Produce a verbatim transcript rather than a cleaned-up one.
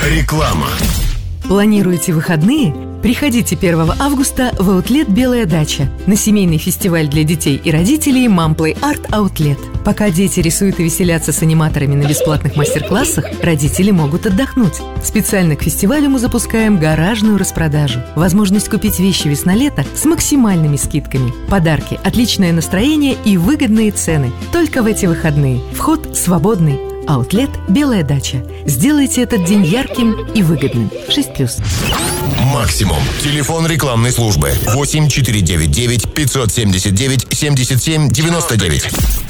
Реклама. Планируете выходные? Приходите первого августа в Аутлет «Белая дача» на семейный фестиваль для детей и родителей «Мамплей Арт Аутлет». Пока дети рисуют и веселятся с аниматорами на бесплатных мастер-классах, родители могут отдохнуть. Специально к фестивалю мы запускаем гаражную распродажу. Возможность купить вещи весна-лето с максимальными скидками. Подарки, отличное настроение и выгодные цены. Только в эти выходные. Вход свободный. Аутлет «Белая дача». Сделайте этот день ярким и выгодным. шесть плюс. Максимум. Телефон рекламной службы восемь четыре девять девять пятьсот семьдесят девять семьдесят семь девяносто девять.